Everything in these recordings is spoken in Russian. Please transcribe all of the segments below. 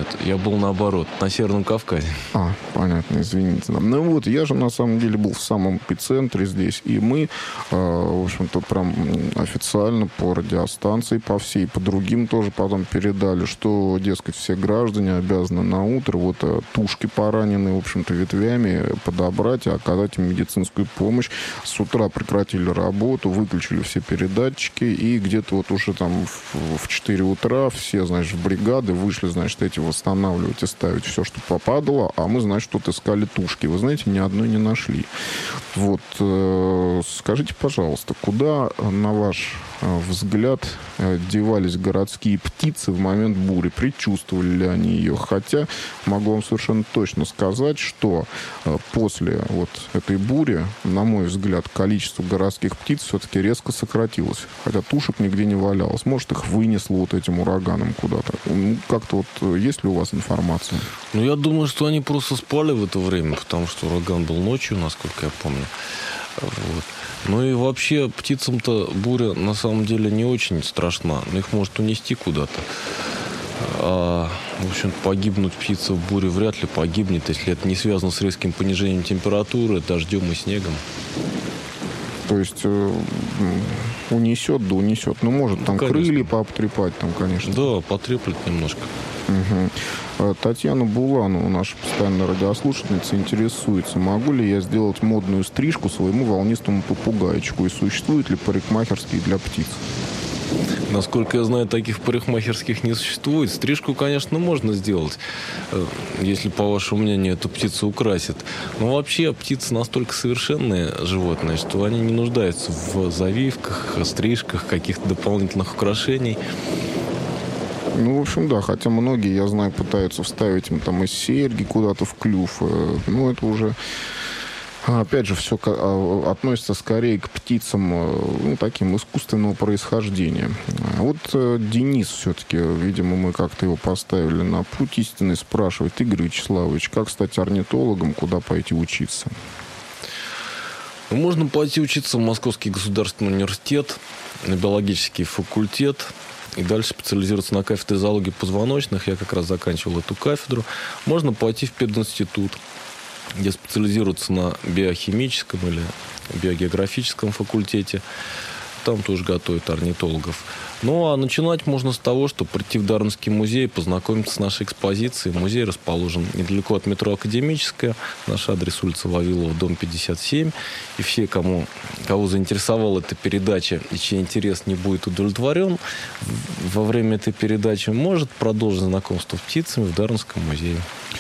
Нет, я был наоборот, на Северном Кавказе. Понятно, извините. Ну вот, я же на самом деле был в самом эпицентре здесь, и мы, в общем-то, прям официально по радиостанции, по всей, по другим тоже потом передали, что, дескать, все граждане обязаны на утро вот тушки пораненные, в общем-то, ветвями подобрать и оказать им медицинскую помощь. С утра прекратили работу, выключили все передатчики, и где-то вот уже там в 4 утра все, значит, в бригады вышли, значит, эти восстанавливать и ставить все, что попадало, а мы, значит, тут искали тушки. Вы знаете, ни одной не нашли. Вот, скажите, пожалуйста, куда, на ваш взгляд, девались городские птицы в момент бури? Предчувствовали ли они ее? Хотя могу вам совершенно точно сказать, что после вот этой бури, на мой взгляд, количество городских птиц все-таки резко сократилось. Хотя тушек нигде не валялось. Может, их вынесло вот этим ураганом куда-то. Как-то вот есть ли у вас информация? Ну, я думаю, что они просто спали в это время, потому что ураган был ночью, насколько я помню. Вот. Ну и вообще птицам-то буря на самом деле не очень страшна. Но их может унести куда-то. В общем, погибнуть птица в буре вряд ли погибнет, если это не связано с резким понижением температуры, дождем и снегом. То есть унесет, да унесет. Ну, может, там крылья пообтрепать, там, конечно. Да, потреплет немножко. Угу. Татьяна Буланова, наша постоянная радиослушательница, интересуется, могу ли я сделать модную стрижку своему волнистому попугайчику, и существуют ли парикмахерские для птиц? Насколько я знаю, таких парикмахерских не существует. Стрижку, конечно, можно сделать, если, по вашему мнению, эту птицу украсит. Но вообще птицы настолько совершенные животные, что они не нуждаются в завивках, стрижках, каких-то дополнительных украшений. Ну, в общем, да. Хотя многие, я знаю, пытаются вставить им там и серьги куда-то в клюв. Ну, это уже... Опять же, все относится скорее к птицам, ну, таким искусственного происхождения. Вот Денис все-таки, видимо, мы как-то его поставили на путь истинный, спрашивает: Игорь Вячеславович, как стать орнитологом, куда пойти учиться? Можно пойти учиться в Московский государственный университет, на биологический факультет, и дальше специализироваться на кафедре зоологии позвоночных. Я как раз заканчивал эту кафедру. Можно пойти в пединститут, где специализируются на биохимическом или биогеографическом факультете. Там тоже готовят орнитологов. Ну, а начинать можно с того, что прийти в Дарвинский музей, познакомиться с нашей экспозицией. Музей расположен недалеко от метро Академическая. Наш адрес — улица Вавилова, дом 57. И все, кого заинтересовала эта передача и чей интерес не будет удовлетворен, во время этой передачи может продолжить знакомство с птицами в Дарвинском музее.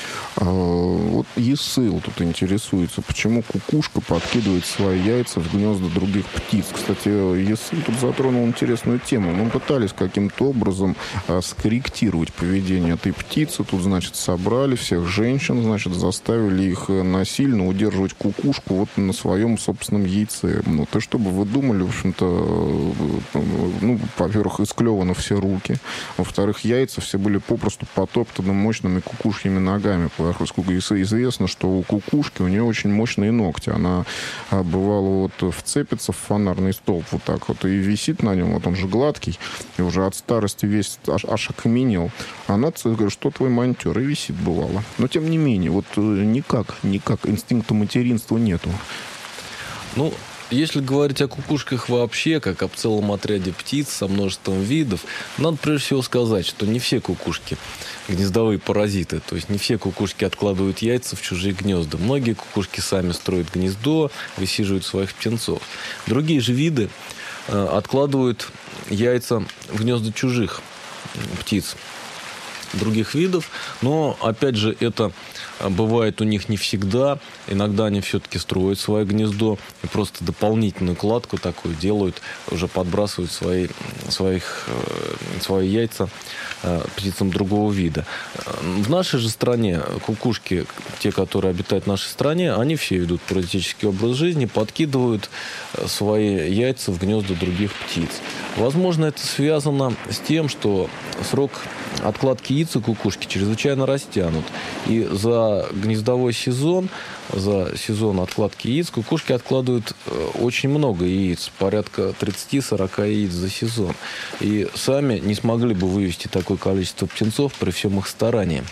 Вот Есыл тут интересуется, почему кукушка подкидывает свои яйца в гнезда других птиц. Кстати, Есыл тут затронул интересную тему. Мы пытались каким-то образом скорректировать поведение этой птицы. Тут, значит, собрали всех женщин, значит, заставили их насильно удерживать кукушку вот на своем собственном яйце. Ну, то, чтобы вы думали, в общем-то, ну, во-первых, исклеваны все руки. Во-вторых, яйца все были попросту потоптаны мощными кукушьими ногами. Поскольку известно, что у кукушки, у нее очень мощные ногти. Она, бывало, вот вцепится в фонарный столб вот так вот и висит на нем, вот он же гладкий, и уже от старости весь аж окаменел. Она говорит, что твой монтер, и висит, бывало. Но, тем не менее, вот никак инстинкта материнства нету. Ну, если говорить о кукушках вообще, как о целом отряде птиц со множеством видов, надо прежде всего сказать, что не все кукушки гнездовые паразиты. То есть не все кукушки откладывают яйца в чужие гнезда. Многие кукушки сами строят гнездо, высиживают своих птенцов. Другие же виды откладывают яйца в гнезда чужих птиц, других видов. Но, опять же, это бывает у них не всегда. Иногда они все-таки строят свое гнездо и просто дополнительную кладку такую делают, уже подбрасывают свои яйца птицам другого вида. В нашей же стране кукушки, те, которые обитают в нашей стране, они все ведут паразитический образ жизни, подкидывают свои яйца в гнезда других птиц. Возможно, это связано с тем, что срок откладки яиц у кукушки чрезвычайно растянут. И за гнездовой сезон, за сезон откладки яиц, кукушки откладывают очень много яиц, порядка 30-40 яиц за сезон. И сами не смогли бы вывести такое количество птенцов при всем их старании.